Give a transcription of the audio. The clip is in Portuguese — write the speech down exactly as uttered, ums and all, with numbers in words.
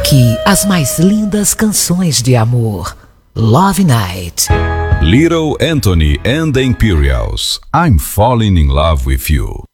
Aqui, as mais lindas canções de amor. Love Night. Little Anthony and the Imperials. I'm falling in love with you.